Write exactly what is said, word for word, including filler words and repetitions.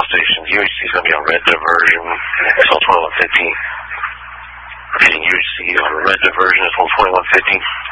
stations. U H C is going to be on red diversion. It's on twenty-one fifty. Repeating, U H C on red diversion. It's on twenty-one fifty.